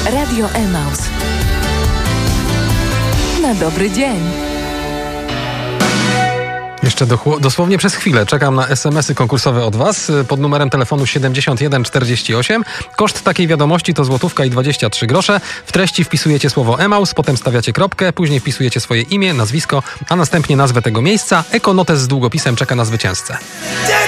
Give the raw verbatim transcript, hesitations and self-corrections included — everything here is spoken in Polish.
Radio Emaus. Na dobry dzień. Jeszcze do, dosłownie przez chwilę czekam na es em esy konkursowe od Was pod numerem telefonu siedemdziesiąt jeden czterdzieści osiem. Koszt takiej wiadomości to złotówka i dwadzieścia trzy grosze. W treści wpisujecie słowo Emaus, potem stawiacie kropkę, później wpisujecie swoje imię, nazwisko, a następnie nazwę tego miejsca. Ekonotes z długopisem czeka na zwycięzcę.